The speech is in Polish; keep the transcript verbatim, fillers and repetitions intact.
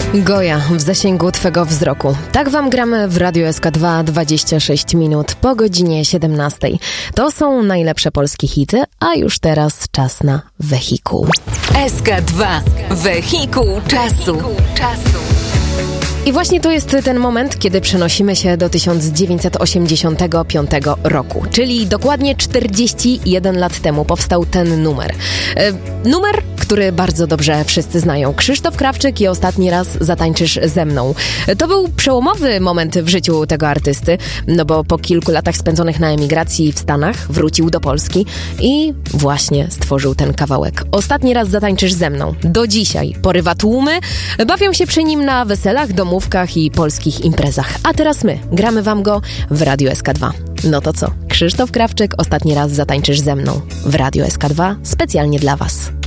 Goja w zasięgu Twego wzroku. Tak Wam gramy w Radiu S K dwa dwadzieścia sześć minut po godzinie siedemnastej. To są najlepsze polskie hity, a już teraz czas na wehikuł. S K dwa. Wehikuł czasu. I właśnie to jest ten moment, kiedy przenosimy się do tysiąc dziewięćset osiemdziesiątego piątego roku, czyli dokładnie czterdzieści jeden lat temu powstał ten numer. E, numer, który bardzo dobrze wszyscy znają. Krzysztof Krawczyk i Ostatni raz zatańczysz ze mną. To był przełomowy moment w życiu tego artysty, no bo po kilku latach spędzonych na emigracji w Stanach wrócił do Polski i właśnie stworzył ten kawałek. Ostatni raz zatańczysz ze mną. Do dzisiaj porywa tłumy, bawią się przy nim na weselach, domówkach i polskich imprezach. A teraz my gramy Wam go w Radiu S K dwa. No to co? Krzysztof Krawczyk, Ostatni raz zatańczysz ze mną w Radiu S K dwa specjalnie dla Was.